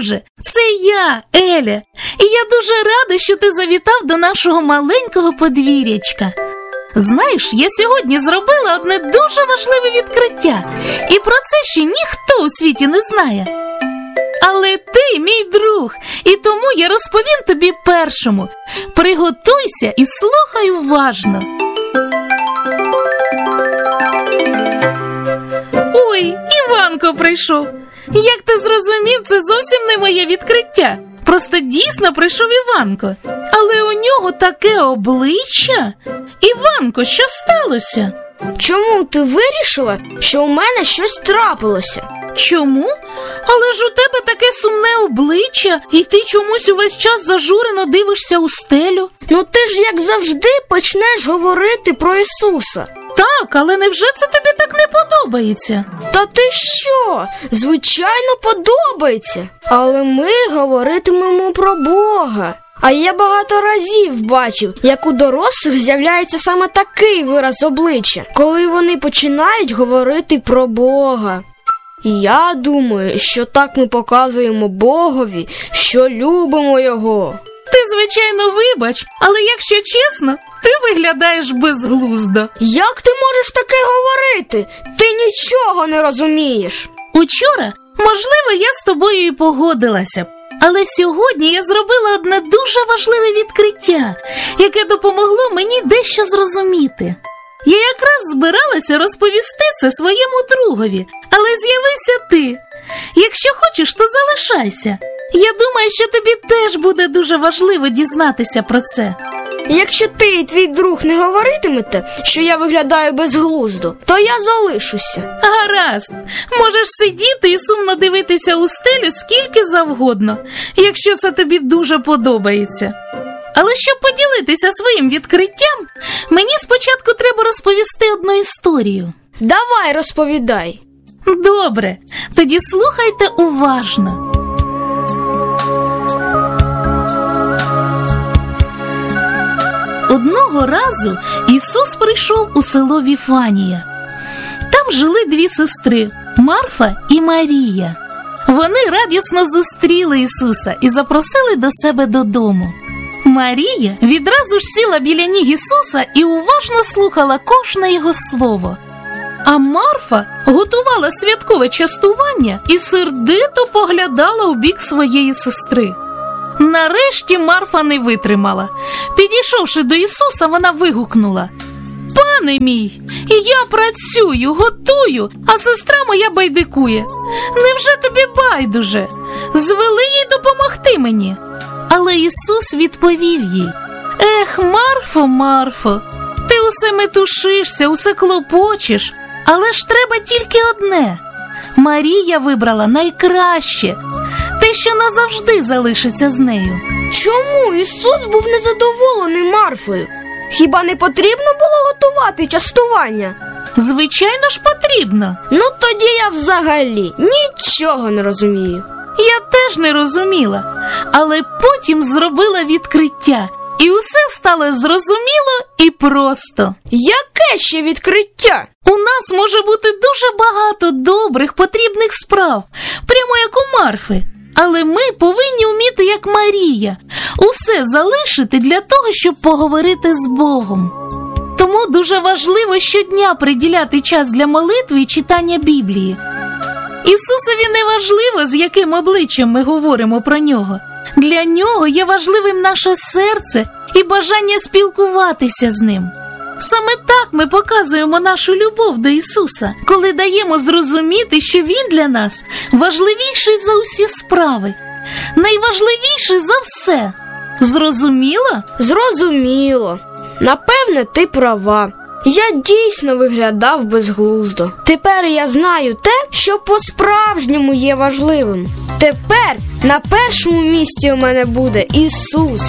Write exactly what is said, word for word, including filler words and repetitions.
друже, це я, Еля, і я дуже рада, що ти завітав до нашого маленького подвір'ячка. Знаєш, я сьогодні зробила одне дуже важливе відкриття, і про це ще ніхто у світі не знає. Але ти мій друг, і тому я розповім тобі першому. Приготуйся і слухай уважно. Ой, Іванко прийшов. Як ти зрозумів, це зовсім не моє відкриття. Просто дійсно прийшов Іванко. Але у нього таке обличчя. Іванко, що сталося? Чому ти вирішила, що у мене щось трапилося? Чому? Але ж у тебе таке сумне обличчя, і ти чомусь увесь час зажурено дивишся у стелю. Ну ти ж, як завжди, почнеш говорити про Ісуса. Так, але невже це тобі так не подобається? Та ти що? Звичайно, подобається. Але ми говоритимемо про Бога. А я багато разів бачив, як у дорослих з'являється саме такий вираз обличчя, коли вони починають говорити про Бога. І я думаю, що так ми показуємо Богові, що любимо Його. Ти, звичайно, вибач, але якщо чесно, ти виглядаєш безглуздо. Як ти можеш таке говорити? Ти нічого не розумієш. Учора, можливо, я з тобою і погодилася б. Але сьогодні я зробила одне дуже важливе відкриття, яке допомогло мені дещо зрозуміти. Я якраз збиралася розповісти це своєму другові, але з'явився ти. Якщо хочеш, то залишайся. Я думаю, що тобі теж буде дуже важливо дізнатися про це. Якщо ти і твій друг не говоритимете, що я виглядаю безглуздо, то я залишуся. Гаразд. Можеш сидіти і сумно дивитися у стелю скільки завгодно, якщо це тобі дуже подобається. Але щоб поділитися своїм відкриттям, мені спочатку треба розповісти одну історію. Давай, розповідай. Добре, тоді слухайте уважно. Одного разу Ісус прийшов у село Віфанія. Там жили дві сестри – Марфа і Марія. Вони радісно зустріли Ісуса і запросили до себе додому. Марія відразу ж сіла біля ніг Ісуса і уважно слухала кожне його слово. А Марфа готувала святкове частування і сердито поглядала у бік своєї сестри. Нарешті Марфа не витримала. Підійшовши до Ісуса, вона вигукнула: «Пане мій, я працюю, готую, а сестра моя байдикує. Невже тобі байдуже? Звели їй допомогти мені». Але Ісус відповів їй: «Ех, Марфо, Марфо, ти усе метушишся, усе клопочеш, але ж треба тільки одне. Марія вибрала найкраще, те, що назавжди залишиться з нею». Чому Ісус був незадоволений Марфою? Хіба не потрібно було готувати частування? Звичайно ж потрібно. Ну тоді я взагалі нічого не розумію. Я теж не розуміла, але потім зробила відкриття, і усе стало зрозуміло і просто. Яке ще відкриття? У нас може бути дуже багато добрих, потрібних справ, прямо як у Марфи. Але ми повинні вміти, як Марія, усе залишити для того, щоб поговорити з Богом. Тому дуже важливо щодня приділяти час для молитви і читання Біблії. Ісусові не важливо, з яким обличчям ми говоримо про Нього. Для Нього є важливим наше серце і бажання спілкуватися з Ним. Саме так ми показуємо нашу любов до Ісуса, коли даємо зрозуміти, що Він для нас важливіший за усі справи, найважливіший за все. Зрозуміло? Зрозуміло. Напевне, ти права. Я дійсно виглядав безглуздо. Тепер я знаю те, що по-справжньому є важливим. Тепер на першому місці у мене буде Ісус.